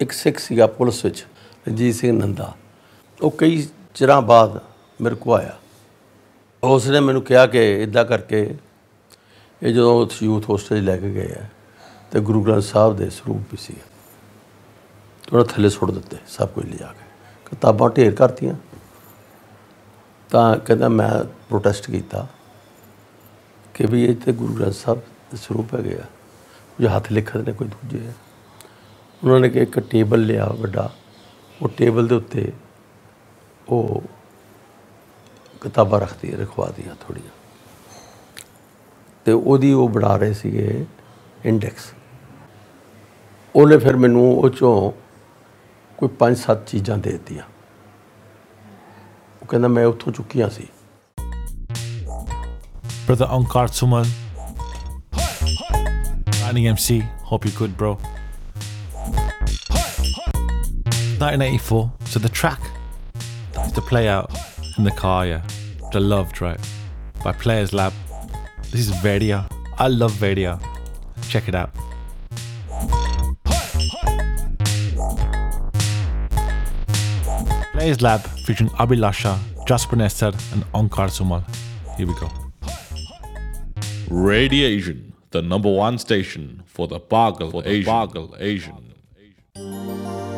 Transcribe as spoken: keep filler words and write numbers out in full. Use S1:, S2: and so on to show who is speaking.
S1: ਇੱਕ ਸਿੱਖ ਸੀਗਾ ਪੁਲਿਸ ਵਿੱਚ ਰਣਜੀਤ ਸਿੰਘ ਨੰਦਾ, ਉਹ ਕਈ ਚਿਰਾਂ ਬਾਅਦ ਮੇਰੇ ਕੋਲ ਆਇਆ। ਉਸਨੇ ਮੈਨੂੰ ਕਿਹਾ ਕਿ ਇੱਦਾਂ ਕਰਕੇ ਇਹ ਜਦੋਂ ਯੂਥ ਹੋਸਟਲ 'ਚ ਲੈ ਕੇ ਗਏ ਆ ਅਤੇ ਗੁਰੂ ਗ੍ਰੰਥ ਸਾਹਿਬ ਦੇ ਸਰੂਪ ਵੀ ਸੀ, ਉਹਨਾਂ ਥੱਲੇ ਸੁੱਟ ਦਿੱਤੇ ਸਭ ਕੁਝ ਲਿਜਾ ਕੇ, ਕਿਤਾਬਾਂ ਢੇਰ ਕਰਤੀਆਂ। ਤਾਂ ਕਹਿੰਦਾ ਮੈਂ ਪ੍ਰੋਟੈਸਟ ਕੀਤਾ ਕਿ ਵੀ ਇਹ ਤਾਂ ਗੁਰੂ ਗ੍ਰੰਥ ਸਾਹਿਬ ਦੇ ਸਰੂਪ ਹੈਗੇ ਆ, ਜੋ ਹੱਥ ਲਿਖਤ ਨੇ ਕੋਈ ਦੂਜੇ ਆ। ਉਹਨਾਂ ਨੇ ਕਿ ਇੱਕ ਟੇਬਲ ਲਿਆ ਵੱਡਾ, ਉਹ ਟੇਬਲ ਦੇ ਉੱਤੇ ਉਹ ਕਿਤਾਬਾਂ ਰੱਖਦੀ ਰਖਵਾ ਦੀਆਂ ਥੋੜ੍ਹੀਆਂ, ਅਤੇ ਉਹਦੀ ਉਹ ਬਣਾ ਰਹੇ ਸੀਗੇ ਇੰਡੈਕਸ। ਉਹਨੇ ਫਿਰ ਮੈਨੂੰ ਉਹ 'ਚੋਂ ਕੋਈ ਪੰਜ ਸੱਤ ਚੀਜ਼ਾਂ ਦੇ ਦਿੱਤੀਆਂ। ਉਹ ਕਹਿੰਦਾ ਮੈਂ ਉੱਥੋਂ ਚੁੱਕੀਆਂ ਸੀ।
S2: Brother Onkar Sumal, Running M C, hope you're good, bro. nineteen eighty-four, so the track that used to play out in the car, yeah, which I loved, right, by Players Lab. This is Vedia. I love Vedia. Check it out. Players Lab featuring Abhilasha, Jasper Nestor and Onkar Sumal. Here we go.
S3: Radiation, the number one station for the Pagal Asian. Pagal Asian.